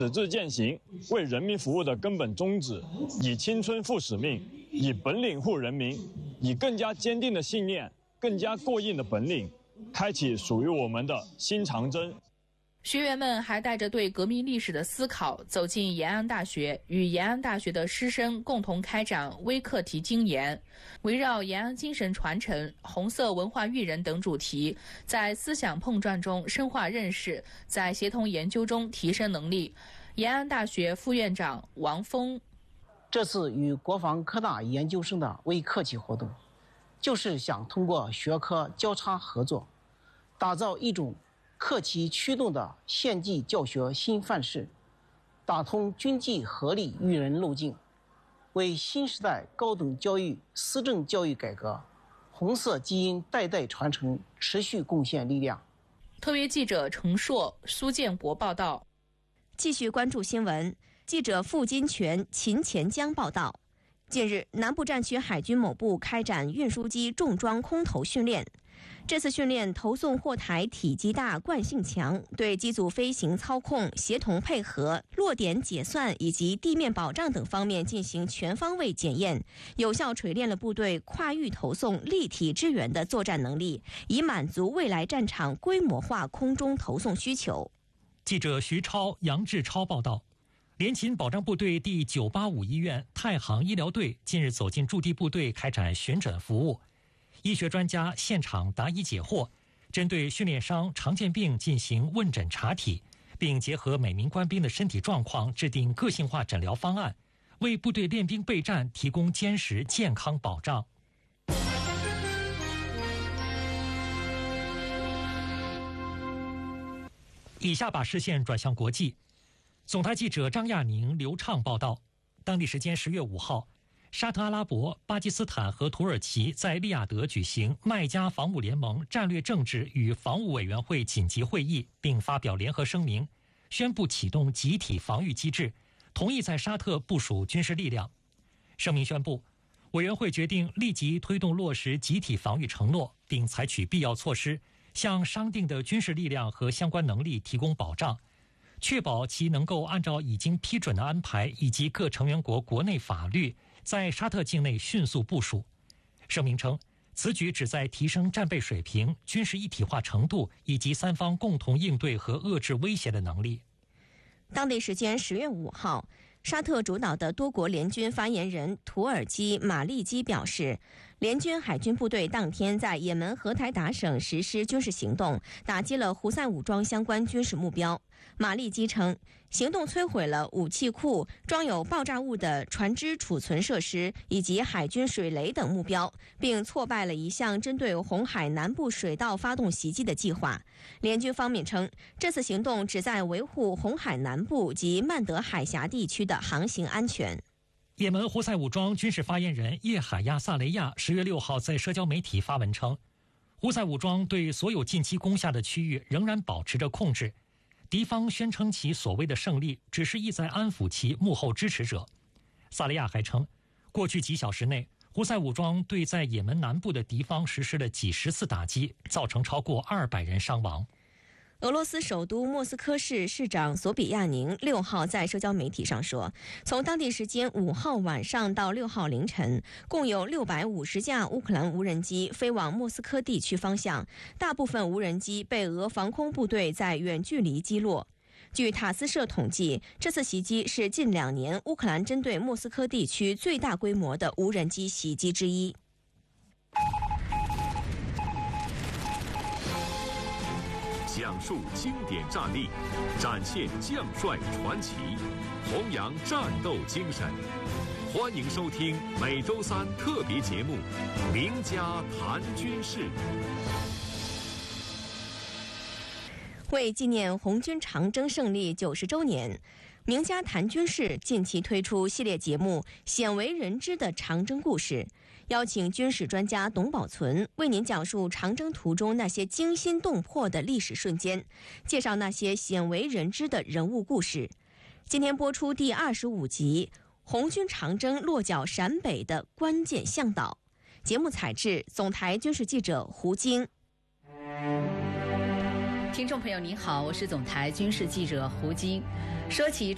矢志践行，为人民服务的根本宗旨，以青春赴使命，以本领护人民，以更加坚定的信念、更加过硬的本领，开启属于我们的新长征。 学员们还带着对革命历史的思考，走进延安大学，与延安大学的师生共同开展微课题精研，围绕延安精神传承、红色文化育人等主题，在思想碰撞中深化认识，在协同研究中提升能力。延安大学副院长王峰： 这次与国防科大研究生的微课题活动，就是想通过学科交叉合作，打造一种课题驱动的县级教学新范式，打通军纪合理育人路径，为新时代高等教育思政教育改革、红色基因代代传承持续贡献力量。 特约记者程硕、苏建国报道。 继续关注新闻，记者傅金泉、秦前江报道。近日，南部战区海军某部开展运输机重装空投训练。这次训练投送货台体积大、惯性强，对机组飞行操控、协同配合、落点解算以及地面保障等方面进行全方位检验，有效锤炼了部队跨域投送立体支援的作战能力，以满足未来战场规模化空中投送需求。 记者徐超、杨志超报道。联勤保障部队第985医院太行医疗队近日走进驻地部队开展巡诊服务，医学专家现场答疑解惑，针对训练伤常见病进行问诊查体，并结合每名官兵的身体状况制定个性化诊疗方案，为部队练兵备战提供坚实健康保障。以下把视线转向国际。总台记者张亚宁、刘畅报道，当地时间10月5号，沙特阿拉伯、巴基斯坦和土耳其在利雅得举行麦加防务联盟战略政治与防务委员会紧急会议，并发表联合声明，宣布启动集体防御机制，同意在沙特部署军事力量。声明宣布，委员会决定立即推动落实集体防御承诺，并采取必要措施，向商定的军事力量和相关能力提供保障，确保其能够按照已经批准的安排以及各成员国国内法律，在沙特境内迅速部署。声明称，此举旨在提升战备水平、军事一体化程度以及三方共同应对和遏制威胁的能力。 当地时间10月5号，沙特主导的多国联军发言人土耳其马利基表示，联军海军部队当天在也门荷台达省实施军事行动，打击了胡塞武装相关军事目标。马利基称，行动摧毁了武器库、装有爆炸物的船只储存设施以及海军水雷等目标，并挫败了一项针对红海南部水道发动袭击的计划。联军方面称，这次行动旨在维护红海南部及曼德海峡地区的航行安全。 也门胡塞武装军事发言人叶海亚·萨雷亚10月6号在社交媒体发文称，胡塞武装对所有近期攻下的区域仍然保持着控制，敌方宣称其所谓的胜利只是意在安抚其幕后支持者。萨雷亚还称，过去几小时内，胡塞武装对在也门南部的敌方实施了几十次打击，造成超过200人伤亡。 俄罗斯首都莫斯科市市长索比亚宁6号在社交媒体上说，从当地时间5号晚上到6号凌晨，共有650架乌克兰无人机飞往莫斯科地区方向，大部分无人机被俄防空部队在远距离击落。据塔斯社统计，这次袭击是近2年乌克兰针对莫斯科地区最大规模的无人机袭击之一。 讲述经典战例，展现将帅传奇，弘扬战斗精神。欢迎收听每周3特别节目《名家谈军事》。 为纪念红军长征胜利90周年，名家谈军事近期推出系列节目《鲜为人知的长征故事》，邀请军事专家董宝存为您讲述长征途中那些惊心动魄的历史瞬间，介绍那些鲜为人知的人物故事。今天播出第25集《红军长征落脚陕北的关键向导》，节目采制总台军事记者胡晶。 听众朋友您好，我是总台军事记者胡晶。说起